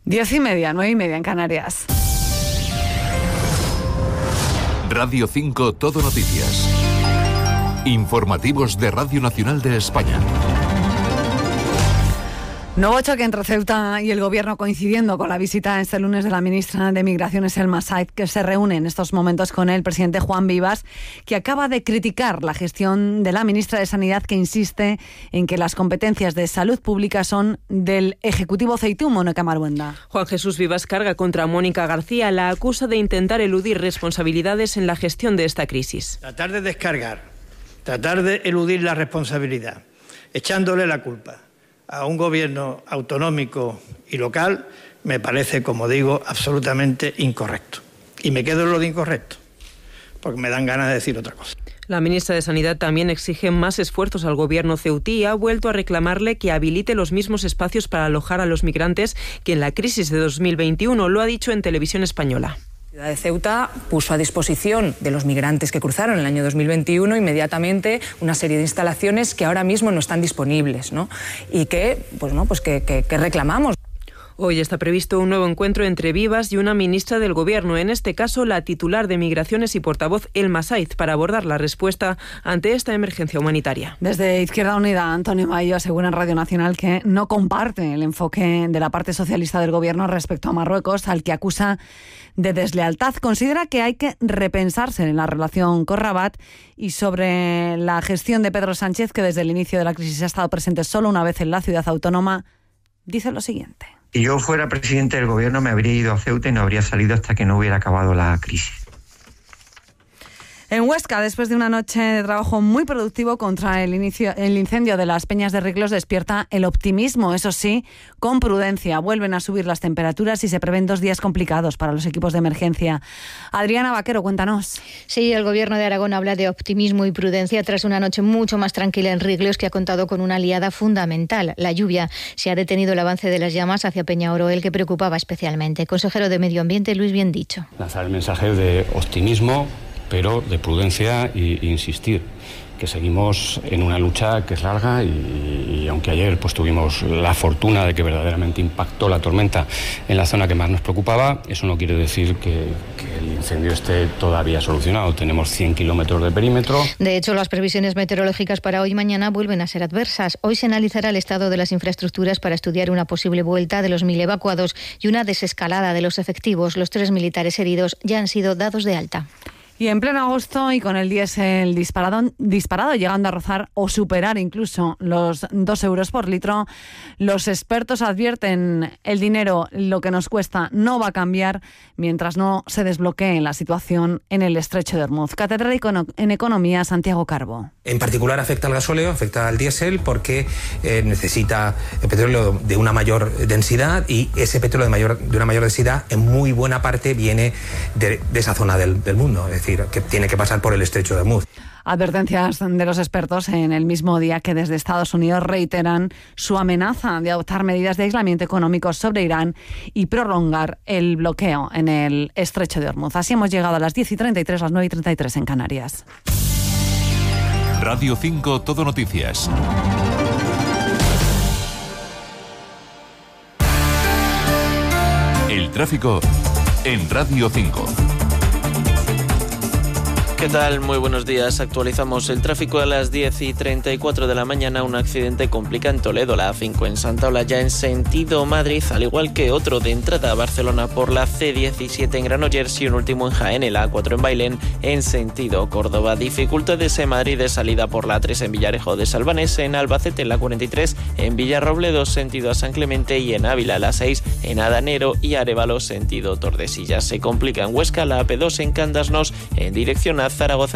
10:30, 9:30 en Canarias. Radio 5 Todo Noticias. Informativos de Radio Nacional de España. Nuevo choque entre Ceuta y el Gobierno, coincidiendo con la visita este lunes de la ministra de Migraciones, Elma Said, que se reúne en estos momentos con el presidente Juan Vivas, que acaba de criticar la gestión de la ministra de Sanidad, que insiste en que las competencias de salud pública son del Ejecutivo ceutí. Mónica Marbuenda. Juan Jesús Vivas carga contra Mónica García, la acusa de intentar eludir responsabilidades en la gestión de esta crisis. Tratar de descargar, tratar de eludir la responsabilidad, echándole la culpa a un gobierno autonómico y local, me parece, como digo, absolutamente incorrecto. Y me quedo en lo de incorrecto, porque me dan ganas de decir otra cosa. La ministra de Sanidad también exige más esfuerzos al gobierno ceutí y ha vuelto a reclamarle que habilite los mismos espacios para alojar a los migrantes que en la crisis de 2021. Lo ha dicho en Televisión Española. La ciudad de Ceuta puso a disposición de los migrantes que cruzaron en el año 2021 inmediatamente una serie de instalaciones que ahora mismo no están disponibles, ¿no? Y que reclamamos. Hoy está previsto un nuevo encuentro entre Vivas y una ministra del Gobierno, en este caso la titular de Migraciones y portavoz Elma Said, para abordar la respuesta ante esta emergencia humanitaria. Desde Izquierda Unida, Antonio Mayo asegura en Radio Nacional que no comparte el enfoque de la parte socialista del Gobierno respecto a Marruecos, al que acusa de deslealtad. Considera que hay que repensarse en la relación con Rabat, y sobre la gestión de Pedro Sánchez, que desde el inicio de la crisis ha estado presente solo una vez en la ciudad autónoma, dice lo siguiente. Si yo fuera presidente del Gobierno, me habría ido a Ceuta y no habría salido hasta que no hubiera acabado la crisis. En Huesca, después de una noche de trabajo muy productivo contra el incendio de las Peñas de Riglos, despierta el optimismo, eso sí, con prudencia. Vuelven a subir las temperaturas y se prevén 2 días complicados para los equipos de emergencia. Adriana Vaquero, cuéntanos. Sí, el Gobierno de Aragón habla de optimismo y prudencia tras una noche mucho más tranquila en Riglos, que ha contado con una aliada fundamental, la lluvia. Se ha detenido el avance de las llamas hacia Peñaoroel, que preocupaba especialmente. Consejero de Medio Ambiente, Luis Biendicho. Lanzar el mensaje de optimismo, pero de prudencia e insistir que seguimos en una lucha que es larga y aunque ayer pues tuvimos la fortuna de que verdaderamente impactó la tormenta en la zona que más nos preocupaba, eso no quiere decir que el incendio esté todavía solucionado. Tenemos 100 kilómetros de perímetro. De hecho, las previsiones meteorológicas para hoy y mañana vuelven a ser adversas. Hoy se analizará el estado de las infraestructuras para estudiar una posible vuelta de los 1.000 evacuados y una desescalada de los efectivos. Los 3 militares heridos ya han sido dados de alta. Y en pleno agosto, y con el diésel disparado, llegando a rozar o superar incluso los 2 euros por litro, los expertos advierten: el dinero, lo que nos cuesta, no va a cambiar mientras no se desbloquee la situación en el estrecho de Ormuz. Catedrático en Economía, Santiago Carbo. En particular afecta al gasóleo, afecta al diésel, porque necesita el petróleo de una mayor densidad, y ese petróleo de una mayor densidad en muy buena parte viene de esa zona del mundo. Es decir, que tiene que pasar por el estrecho de Ormuz. Advertencias de los expertos en el mismo día que desde Estados Unidos reiteran su amenaza de adoptar medidas de aislamiento económico sobre Irán y prolongar el bloqueo en el estrecho de Ormuz. Así hemos llegado a las 10:33, las 9:33 en Canarias. Radio 5 Todo Noticias. El tráfico en Radio 5. ¿Qué tal? Muy buenos días. Actualizamos el tráfico a las 10:34 de la mañana. Un accidente complica en Toledo, la A5 en Santa Olalla en sentido Madrid, al igual que otro de entrada a Barcelona por la C17 en Granollers y un último en Jaén, la A4 en Bailén en sentido Córdoba. Dificultades en Madrid de salida por la A3 en Villarejo de Salvanés, en Albacete en la 43, en Villarrobledo sentido a San Clemente y en Ávila la 6 en Adanero y Arévalo sentido Tordesillas. Se complica en Huesca la AP2 en Candasnos en dirección a Zaragoza